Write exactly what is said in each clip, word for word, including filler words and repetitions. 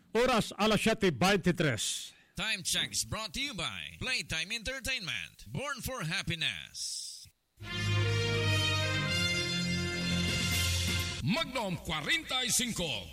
Oras alas siyete twenty-three. Time check is brought to you by Playtime Entertainment. Born for happiness. Magnum forty-five.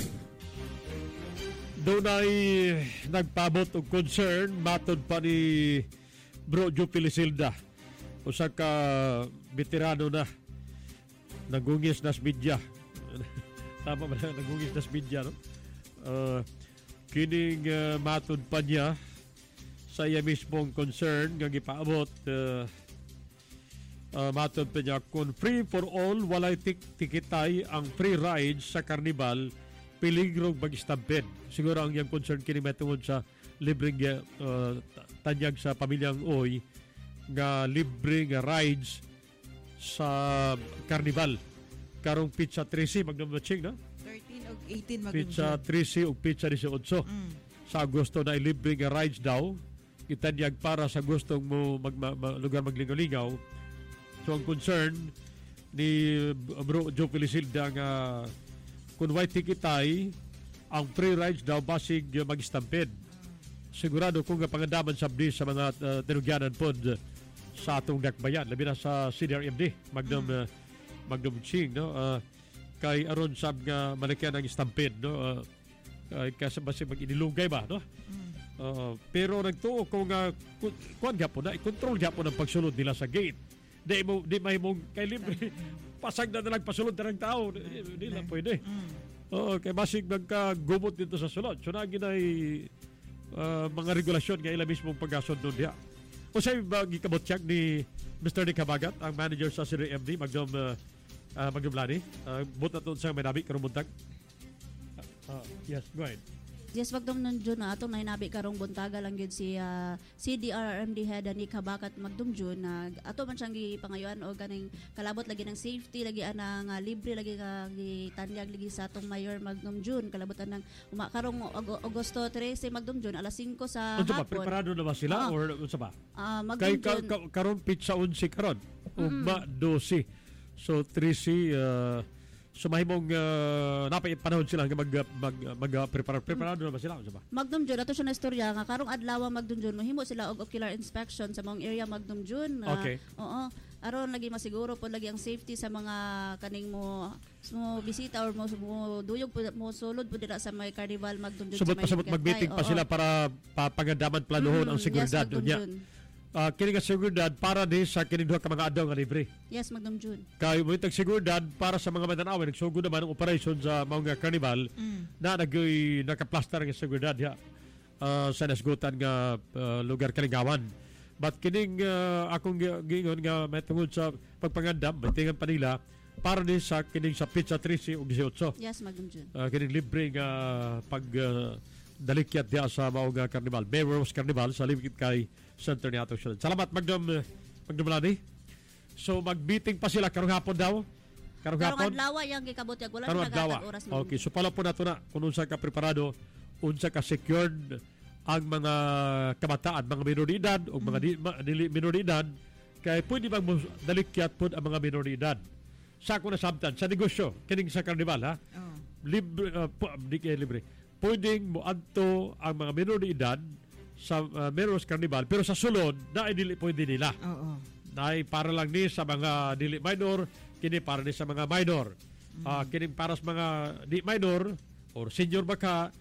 Doon ay nagpabot og concern matod pa ni Bro Joe Pilisilda. Usa ka veterano na nagungis nas media. Tama ba na nagungis nas media, no? Uh, kining uh, matod pa niya sa iya mismong concern nga gipaabot uh, uh, matod pa niya kung free for all walay tik tikitay ang free rides sa Carnival piligrong mag-stampede. Siguro ang yung concern kini matungod sa libreng uh, tanyag sa pamilyang Oy nga libreng rides sa Carnival. Karong pizza thirteen magdamaching na? thirteen o eighteen magdamaching. Pizza thirteen o pizza eighteen. Mm. Sa Agosto na libreng rides daw. Itanyag para sa gustong mo mag, ma, ma, lugar maglingaw-lingaw. So ang concern ni Bro Joe Pilisilda nga kung white ticket ay ang free rides daw basig mag-stampede. Sigurado kung pangandaman sabdi sa mga uh, tinugyanan po sa atong dakbayan. Labi na sa C D R M D, Magnum, mm. uh, Magnum Ching, no? Uh, kay aron sab nga malakyan ang stampede, no? Uh, uh, kasi basig mag-inilugay ba, no? Mm. Uh, pero nagtuo kung uh, kuan gyapon na, i-control gyapon ang pagsulod nila sa gate. Di mo di may mong kay libre pasag na nalang pasulod na ng tao. Di lang pwede. Mm. Oo, kay basig nagkagumot dito sa sulod. So naging ay uh, mga regulasyon nga ila mismong paggasod doon diya. O sa'yo ba gikabot ni Mister Nick Habagat, ang manager sa C D R M D, Magnum, uh, uh, Magnum Lani. Uh, but na doon sa may nabi, karumundag. Uh, uh, yes, go ahead. Yes, wag dong nun June na atong nahinabi karong buntaga lang yun si uh, C D R M D head ni Kabakat Magdum June na uh, ato man siyang gipangayuan o ganing kalabot lagi ng safety lagi anang uh, libre lagi ka gitanyag lagi sa atong mayor Magdum June kalabotan ng uma karong Ag- Agosto thirteen Magdum June alas five sa unsa hapon. Ba preparado na ba sila uh, or unsa ba? Uh, Kay ka, ka, karon pizza eleven karon. Ugma mm. twelve. So three C uh, so mahimong uh, napay panahon sila nga mag mag, mag uh, prepare preparado na ba sila unsa ba? Magdum June ato siya na istorya nga karong adlaw Magdum June mohimo sila og ocular inspection sa mong area Magdum June. Uh, okay. Oo. Aron lagi masiguro po lagi ang safety sa mga kaning mo mo bisita or mo, mo duyog po mo sulod po dira sa may Carnival Magdum June. Subot pa subot mag-meeting pa sila para papangandaman planuhon mm, ang seguridad yes, niya. Uh, kini nga seguridad para di sa kini duha ka mga adlaw nga libre. Yes, Magdum June. Kay mo itag seguridad para sa mga mananaw nagsugod naman ang operation sa mga Carnival mm. na nagoy nakaplaster ang seguridad ya uh, sa nasgutan nga uh, lugar Kalingawan. But kining uh, akong giingon nga may tungod sa pagpangandam maintingan pa nila para di sa kining sa pizza thirteen o eighteen. Yes, Magdum June. Uh, kining libre nga pag uh, dalikyat dia sa mga Carnival. Mayor's Carnival sa Livikit kay Center ni Atong Syudad. Salamat, Magdum, Magdum Lani. So, mag-meeting pa sila karong hapon daw? Karong hapon? Karong adlawa yung gikabot. Wala karong na adlawa. Oras. Okay, so pala po nato na kung unsa ka preparado, unsa ka secured ang mga kabataan, mga minoridad o mga di, ma, dili minoridad, kay pwede bang dalikyat po ang mga minoridad. Sa ako na sabtan, sa negosyo, kining sa Carnival, ha? Oh. Libre, uh, po, di kaya libre. Pwedeng muadto ang mga minoridad sa uh, Mayor's Carnival pero sa sulod na dili pwede nila. Oo. Dai para lang ni sa mga dili minor, kini para ni sa mga minor. Mm. Uh, kini para sa mga di minor or senior baka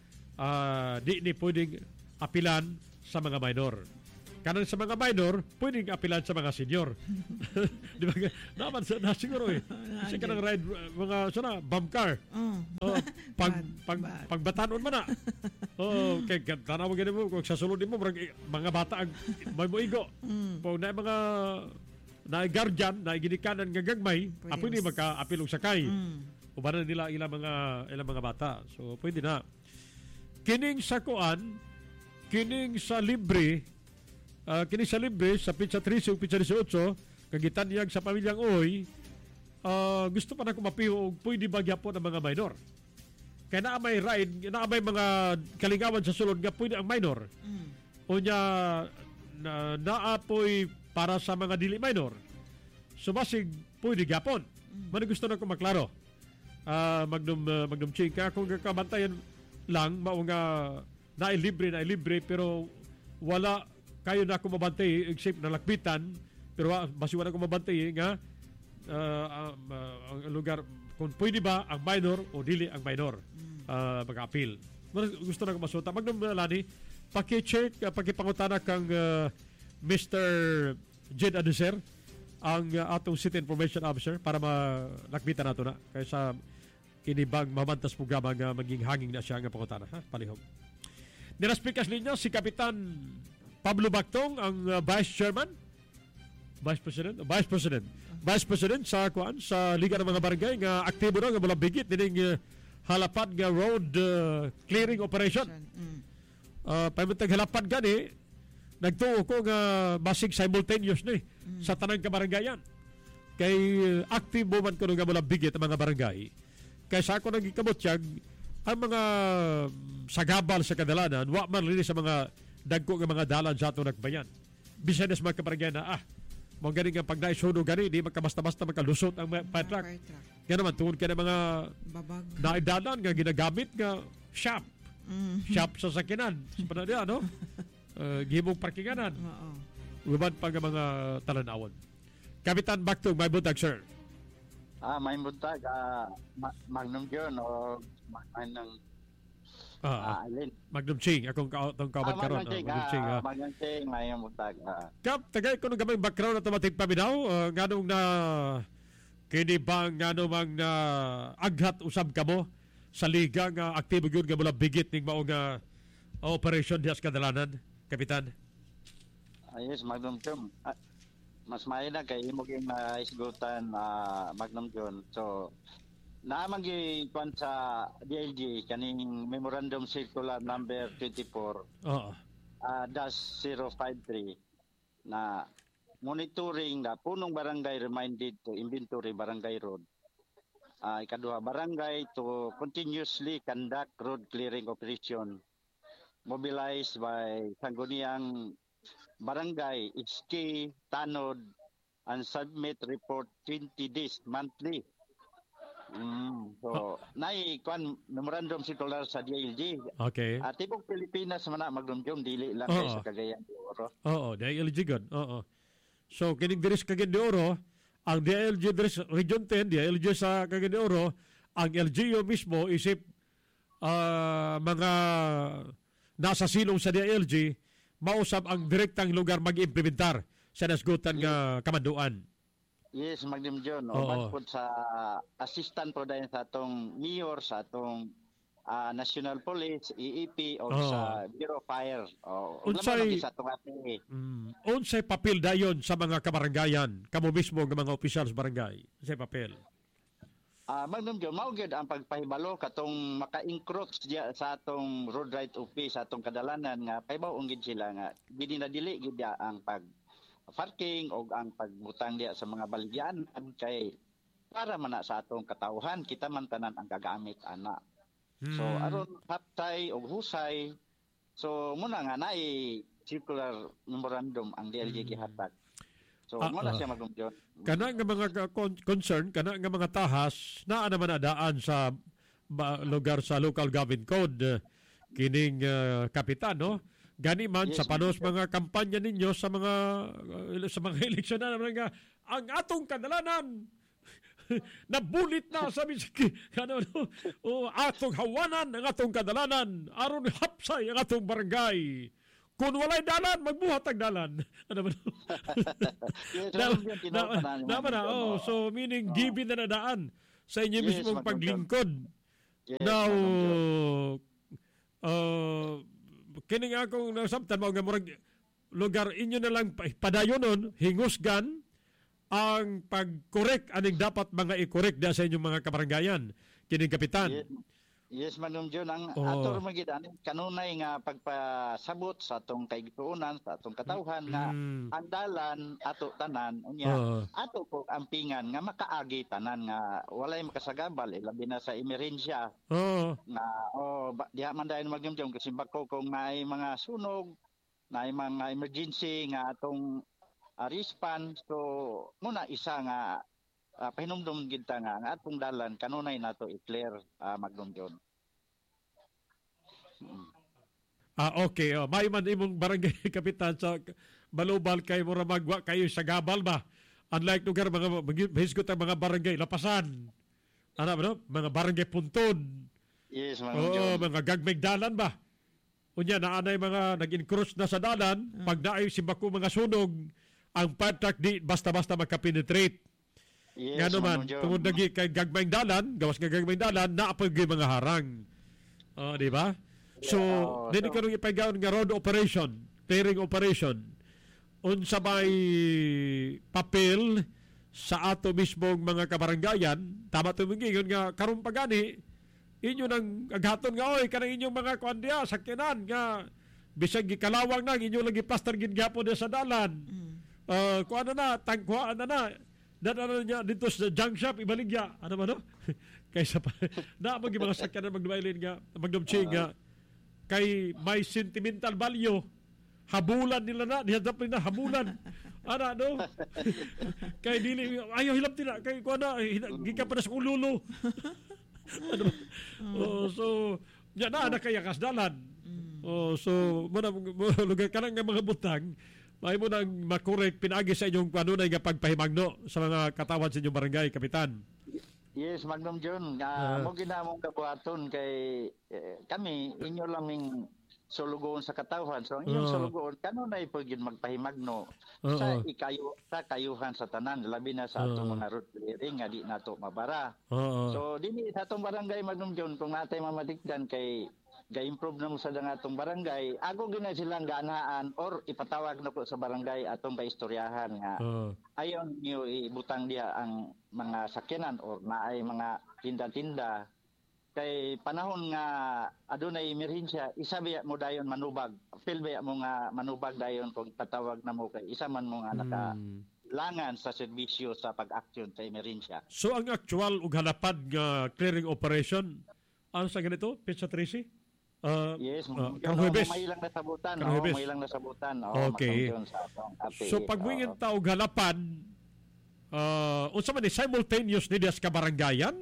uh, di ni pwedeng apilan sa mga minor. Kanan sa mga minor, pwedeng apilan sa mga senior. Di ba? Naman na siguro eh. Kasi kanang ride, mga, sana, bomb car. Oh. Oh, pag, pag, pagbatanon man na. Oh, kay tanaw ganun mo, kung sasulod mo, mga bata, ang, may mo igo. Mm. Pag na mga, na guardian, na ginikanan ng gagmay, apo ni magka-apilong sakay. Mm. Ubanan nila ilang mga, ilang mga bata. So, pwede na. Kining sa kuan, kining sa libre, Uh, kini sa libre sa pizza thirteen o pizza eighteen kagitanyag sa pamilyang Oy uh, gusto pa na kumapiho pwede ba gyapon ang mga minor kaya naa may ride naa may mga kalingawan sa sulod nga pwede ang minor mm. o nya na, naapoy para sa mga dili minor so basig pwede gyapon mm. man gusto na ko maklaro uh, Magnum uh, Magnum Ching kaya kung kabantayan lang mao nga nailibre na libre pero wala kayo na ako mabantay except na lakbitan pero basi wala ko mabantay nga uh, um, uh, ang lugar kung pwede ba ang minor o dili ang minor uh, mag-appeal. Gusto na ko masuta. Magnum Lani, paki-check, uh, pakipangutana kang uh, mister Jed Aduser ang uh, atong City Information Officer para malakbitan nato na kaysa kinibang mamantas programa nga maging hanging na siya nga pangutana. Ha? Palihog. Niraspikas ninyo si Kapitan Pablo Bactong, ang uh, Vice Chairman Vice President, Vice President, Vice President sa kuan sa Liga ng mga Barangay nga aktibo na nga wala bigit dining uh, halapad nga road uh, clearing operation. Mm. Uh, Pamintag halapad gani nagtuo ko nga basig simultaneous ni mm. sa tanang kabarangayan. Kay uh, aktibo man ko nga wala bigit ang mga barangay. Kay sa ako nang gikabotyag ang mga um, sagabal sa kadalanan wa man rin sa mga dagko nga mga dalan sa ato nagbayan. Bisan sa mga kabarangayan na ah mo gani nga pag naisuno gani di magkabasta-basta magkalusot ang fire truck. Kaya naman tuon kaya mga babag naidalan nga ginagamit nga shop. Mm. Shop sa sakinan. Sa panadya, no? uh, gimong parkinganan. Oo. Uban pa nga mga talanawon. Kapitan Bactong, may buntag, sir. Ah, may buntag. Uh, ma- Magnum John o Magnum Ah, uh, Magnum Ching, akong ka-outong kawan ah, karon. Magnum Ching, Magnum Ching. Ah, Magnum Ching, may buntag. Ah. Kap, tagay ko nung gamay background na tumatid paminaw, uh, nga nung na kini bang nga nung mang na aghat usab ka mo sa liga nga aktibo yun nga mula bigit ning mao nga uh, operation dias kadalanan, Kapitan? Ayos, Magnum John. Ah, mas may na kay imo gyud na isgutan uh, Magnum John. So, naamang gikuan sa D L G kaning Memorandum Circular number twenty-four. Oo. Uh, dash zero five three na monitoring na punong barangay reminded to inventory barangay road. Uh, ikaduha, barangay to continuously conduct road clearing operation mobilized by Sangguniang Barangay, Iski, Tanod, and submit report twenty days monthly. Mm, so, nay kwan memorandum circular sa D L G. Okay. At uh, tibok Pilipinas man na magdumdum dili lang kay sa Cagayan de Oro. Oo, D L G gud. Oo. So kining diri sa Cagayan de Oro, ang D L G diri sa Region ten, D L G sa Cagayan de Oro, ang L G U mismo isip uh, mga nasa silong sa D L G mausab ang direktang lugar mag-implementar sa nasgutan nga kamanduan. Yes, Magdim John. O bagpod sa assistant po dahil sa atong mayor, sa atong uh, National Police, E E P, o oh. sa Bureau of Fire. O unsay sa atong ati. Mm, unsay papel dayon sa mga kabarangayan, kamo mismo ng mga officials barangay? Unsay papel? Ah, uh, Magdim John, mao gyud ang pagpahibalo katong maka-encroach diya sa atong road right office, sa atong kadalanan nga pahibaw-on gid sila nga gidi na dili gid ang pag parking o ang pagbutang diya sa mga baligyan kay para man na sa atong katawhan kita man tanan ang gagamit ana. Hmm. So aron haptay o husay so muna nga naay circular memorandum ang D L G gihatag. So ah, muna uh, siya magumjon. Kana nga mga concern, kana nga mga tahas naa naman adaan sa ba, lugar sa local government code uh, kining uh, kapitan, no? Gani man yes, sa panos mga kampanya ninyo sa mga uh, sa mga eleksyon na nga ang atong kadalanan nabulit na sabi sa ano no o atong hawanan ang atong kadalanan aron hapsay ang atong barangay kun walay dalan magbuhat ang dalan ano ba no na na oh so meaning given na nadaan sa inyo mismong paglingkod now uh kini nga akong nasabtan mo nga murag lugar inyo na lang padayonon hingusgan ang pag-correct aning dapat mga i-correct da sa inyong mga kabarangayan kining kapitan. Yes, yes Manong John, ang oh. ato magid ani kanunay nga pagpasabot sa atong kaigtuunan sa atong katawhan mm. nga ang dalan ato tanan unya oh. ato ko ampingan nga makaagi tanan nga walay makasagabal eh, labi na sa emerhensya. Oh. Na oh diha man dayon magyum kasi bako kung may mga sunog, may mga emergency nga atong uh, response so muna isa nga Uh, pahinumdum gid ta nga ang atong dalan kanunay nato i-clear uh, Magdum John. Ah, okay. Oh, may man imong barangay kapitan sa balubal kay mura magwa kayo sa gabal ba? Unlike lugar mga hisgot ang mga barangay lapasan. Ano ba no? Mga barangay puntod. Yes, Magnum Oo, John. mga gagmig dalan ba? Unya na anay mga nag-encroach na sa dalan, Mm. pag naay simbako mga sunog, ang fire truck di basta-basta magka-penetrate. Yes, Nga naman, Magnum John. tungod lagi kay gagmayng dalan, gawas nga gagmayng dalan, naapag mga harang. Ah, di ba? So, Yeah, dili so- ka nung ipagaon nga road operation, clearing operation, unsa may papel sa ato mismong mga kabarangayan, tama tumingingon nga karong pagani, inyo nang aghaton nga, oy, kanang inyong mga kuandiya, sakyanan, nga, bisag gikalawang na, inyo lagi plaster gingapon na sa dalan. Uh, kung ano na, tangkuhaan na na, dadaan niya dito sa junk shop, ibaligya. Ano ba no? Kaysa pa, na mag mga sakyanan magdumailin nga, magdumching nga, kay may sentimental value, habulan nila na, dihadap nila habulan. Ana, no? Kay dili, ayaw hilap nila, kay kung ano, gika pa na sa kululo. Ano ba? Oh, so, yan na, na kaya kasdalan. Oh, so, muna, lugar ka lang ng mga butang, may mo nang makorek pinagi sa inyong kanunay nga pagpahimagno sa mga katawan sa inyong barangay, Kapitan. Yes, Magnum John. Ah. Uh, mo ginamong kabuhaton kay eh, kami inyo laming sulugoon sa katawhan. So ang inyong Ah. sulugoon kanunay po gyud magpahimagno Ah, sa ah. ikayo sa kayuhan sa tanan labi na sa atong Ah. mga road clearing nga di nato mabara. Oo. So dinhi sa atong barangay Magnum John kung natay mamatikdan kay ga-improve na mo sa dangatong barangay, ako gina silang ganaan or ipatawag na ko sa barangay atong kaistoryahan nga Oo. ayon niyo ibutang diha ang mga sakyanan or naay mga tinda-tinda kay panahon nga adunay emerhensya isa biya mo dayon manubag feel biya mo nga manubag dayon kung patawag na mo kay isa man mo nga naka Hmm. langan sa serbisyo sa pag-aksyon sa emerhensya. So, ang actual ug halapad nga clearing operation, ano sa ganito, Pizza Tracy? Uh, Yes, uh, mo karong Huwebes. may lang nasabutan, Karong oh, Huwebes. may lang nasabutan. Oh, Okay. Magnum John sa atong ate. So, pag Oo. wingin ta og halapan, uh, unsa man ni simultaneous ni dias ka barangayan?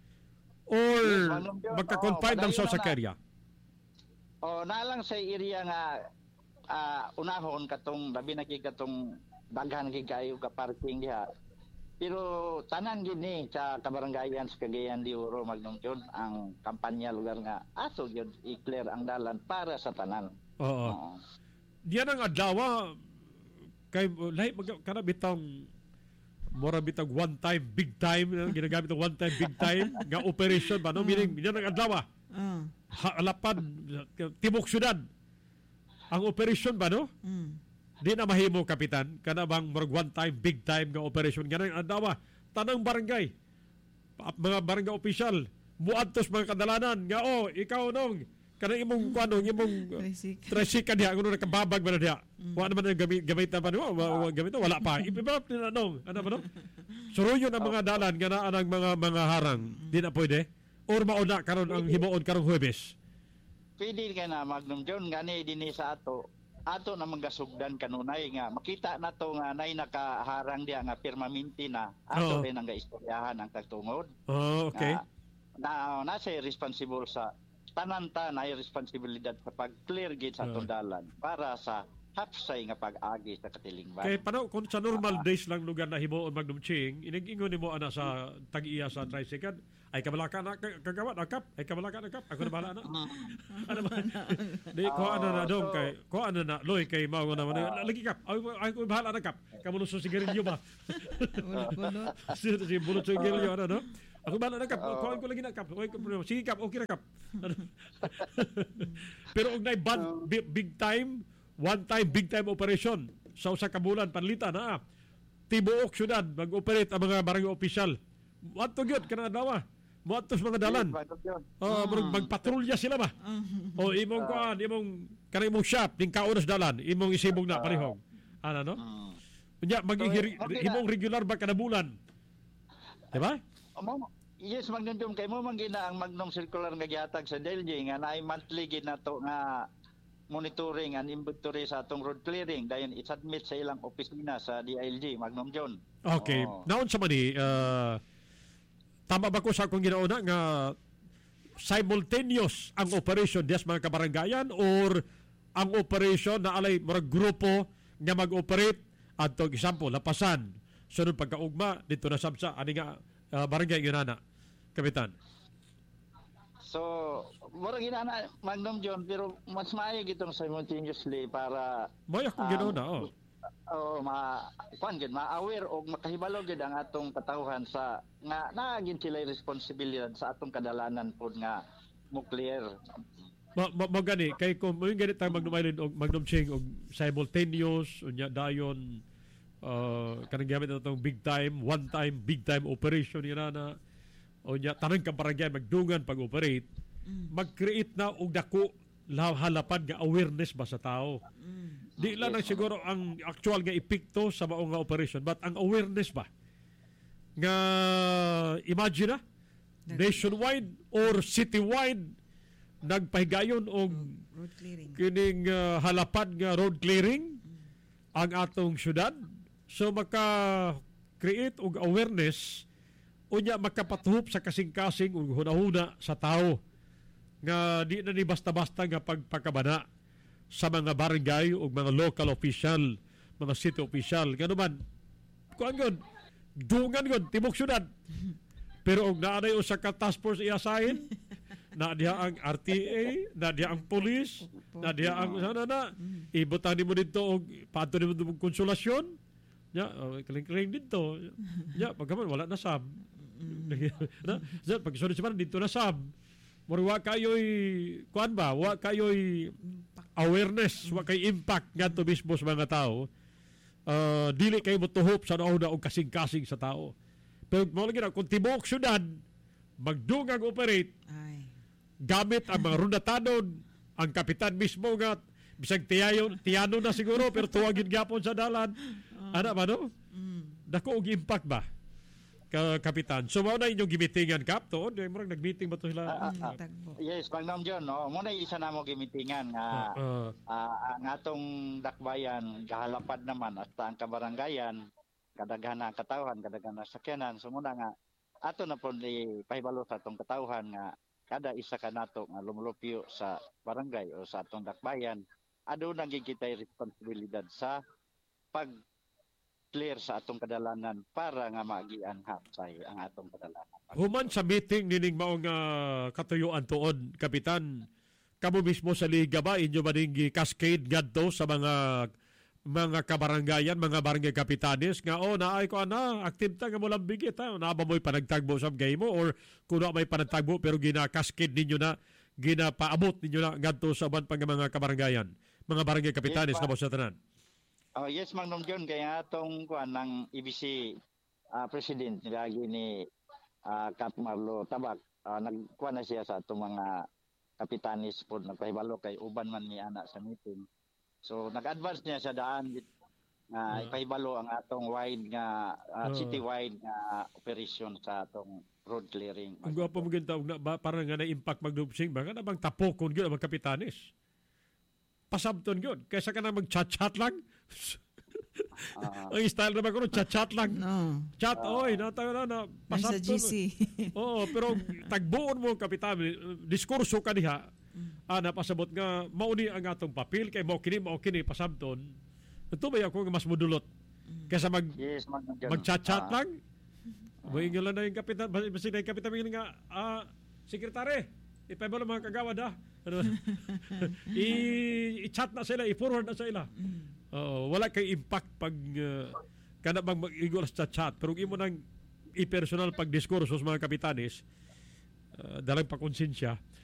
Or Yes, Magnum John. magka-confine Oo, lang sa padayon sa na. area? Oh, nalang sa area nga ah, unahon katong labi na kay katong daghan kay kayo ka parking diha. Pero tanan gini sa kabarangayan sa Cagayan de Oro Magnum John ang kampanya lugar nga aso gyud i-clear ang dalan para sa tanan. Oo. Oo. Diyan ang adlaw kay lahi mag kana bitang mora bitang one time big time ang ginagamit ng one time big time nga operation ba no meaning diyan ang adlaw Ah. halapan tibok syudad ang operation ba no Mm. di na mahimo kapitan kana bang murag one time big time nga operation ganang adlaw tanang barangay pa- mga barangay official muadtos mga kadalanan nga oh ikaw nong kanang imong kuano imong Basic. tricycle diha kuno nakababag ba na diha wa naman ang gamit gamit na pa no wa, wa, gamit na, wala pa ibibab nila nong ano ba no suruyon ang mga dalan nga naa ang mga mga harang di na pwede or mauna karon ang himuon karong Huwebes. Pwede ka na Magnum John gani dinhi sa ato. Ato na manggasugdan kanunay nga makita na to nga nay nakaharang diha nga permanente na ato Oo. rin ang gaistoryahan ang kagtungod. Oh, okay. Na, na nasa responsible sa tananta na responsibilidad sa pag-clear gate sa Oo. tundalan para sa hapsay nga pag-agi sa katilingban. Kay pano kung sa normal days lang lugar na himuon Magnum Ching, inig-ingon nimo ana sa tag-iya sa tricycle, ay kabalaka na ka- kagawa na kap, ay kabalaka na kap, ako na bala na. Ano ba? Di ko ano na dong so- kay ko ano na loy kay mao na man lagi kap. Ay ay ko bahala na kap. Kamu sa sigarilyo ba? Ulot-ulot. si si bulot sa sigarilyo ano no? Ako bahala na kap. Kuha ko lagi na kap. Okay, sige kap, okay na kap. Ano? Pero og nay bad big, big time, one time big time operation sa usa ka bulan panlitan na. Tibuok syudad mag-operate ang mga barangay official. Wato gyud kana dawa. Moadto sa mga dalan. Magnum John. Oh, uh, magpatrolya sila ba? O imong kuan, imong kanang imong shop ning kaunos dalan, imong isibog na parihong. Ano no? Mm. Unya maging So, okay na. imong regular ba kada bulan? Diba? Amo, yes, Magnum John, kay mo man gina ang Magnum Circular nga gihatag sa D L G nga naay monthly gid nato nga monitoring and inventory sa atong road clearing dayon i-submit sa ilang opisina sa D L G Magnum John. Okay. Oo. Naon sa mani uh, tama ba ko sa akong ginauna nga simultaneous ang operation dias mga kabarangayan or ang operation na alay murag grupo nga mag-operate adto example lapasan sunod pagkaugma dito na sabsa ani nga uh, barangay yunana kapitan. So, murag ginana Magnum John pero mas maayo gitong simultaneously para Maya kung um, ginaw na oh. Oh, ma kuan gid ma-aware og makahibalo gid ang atong katawhan sa nga naagin sila responsibilidad sa atong kadalanan pod nga mo clear. Ma, ma, ma gani kay kung mo gani tayo Magnum Island og Magnum Ching og simultaneous unya dayon uh, kanang gamit natong big time one time big time operation yun na unya tanang kabarangay magdungan pag-operate mm. mag-create na og dako halapan nga awareness ba sa tao. Mm. Di lang ang siguro ang actual nga epekto sa maong nga operation but ang awareness ba nga imagine na nationwide or citywide nagpahigayon og road clearing kining uh, halapan nga road clearing mm. ang atong syudad so maka create og awareness unya makapatuhop sa kasing-kasing ug hunahuna sa tao nga di na ni basta-basta nga pagpakabana sa mga barangay o mga local official, mga city official. Gano man, kuan yun, dungan yun, tibok syudad. Pero og naanay o sa ka-task force iasahin, na diha ang R T A, na diha ang police, na diha ang sana na, ibutan mo dito og pato nimo og konsolasyon. Ya, oh, kaling-kaling dito. Ya, pagkaman wala na sab. na, sa pag sunod siya dito na sab. Murwa kayo'y, kuan ba, wa kayo'y awareness, wa kay impact nga to mismo sa mga tao. Uh, dili kayo motuhop sa nauna o kasing-kasing sa tao. Pero mo lagi na, kung tibok syudad, magdungang operate, ay gamit ang mga rundatanon, ang kapitan mismo nga, bisag tiyayo, tiyano na siguro, pero tuwagin gapon sa dalan. Ano ba, no? mm. Dako og impact ba? Ka kapitan. So mao na inyong gimitingan kap to, di mo nag-meeting ba to sila? Ah, Mm, ah, tagbo. Yes, Magnum John, no. Mo na isa na mo gimitingan nga Uh, ah, ang atong dakbayan gahalapad naman hasta ang kabarangayan kadaghan na katawhan, kadaghan na sakyanan. So muna nga ato na po ni pahibalo sa atong katawhan nga kada isa ka nato nga lumulupyo sa barangay o sa atong dakbayan aduna gyud kitay responsibilidad sa pag clear sa atong kadalanan para nga magian hapsay ang atong kadalanan. human sa meeting nining maong uh, katuyuan tuod, kapitan, kamo mismo sa liga ba inyo ba ning cascade ngadto sa mga mga kabarangayan, mga barangay kapitanes nga oh naay ko ana active ta nga mo lambigit ha na ba mo'y panagtagbo sa game mo or kuno may panagtagbo pero gina-cascade ninyo na ginapaabot ninyo na ngadto sa uban pang mga kabarangayan, mga barangay kapitanes Yes, na mo sa tanan. Oh, yes, Magnum John, kaya atong kuan ng E B C ah, President nilagi ni uh, Cap Marlo Tabak, ah, nagkuan na siya sa atong mga kapitanis po, nagpahibalo kay uban man ni ana sa meeting. So nag-advance niya sa daan nga Ah. ipahibalo ang atong wide nga ah, Ah. city-wide nga operation sa atong road clearing. Ang gwapo mo ginta na ba, parang nga na-impact magdubsing ba nga na bang tapokon gyud ang mga kapitanes. Pasabton gyud kaysa ka na mag-chat-chat lang. Ah, Ang style naman ko, chat-chat lang. No. Chat, oy, natayo na na. Nasa pasabton. G C. Oo, pero tagbuon mo, kapitan, diskurso ka diha, ah, napasabot nga, mauni ang atong papel, kay mao kini, mao kini, pasabton. Ito ba ako nga mas mudulot? Kaysa mag, yes, Magnum John. mag-chat-chat Ah, lang? Maingil lang na yung kapitan, basi na yung kapitan, maingil nga, ah, sekretary, ipabalo mga kagawad ha. Ano, i- i-chat na sila, i-forward na sila. Oo, wala kay impact pag uh, kana bang mag-igol sa chat pero kung imo nang i-personal pag diskurso sa mga kapitanes uh, dalang pa konsensya